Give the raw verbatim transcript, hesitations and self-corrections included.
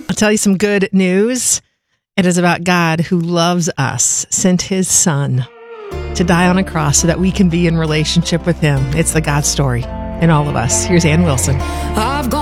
I'll tell you some good news. It is about God who loves us, sent his son to die on a cross so that we can be in relationship with him. It's the God story in all of us. Here's Ann Wilson. I've gone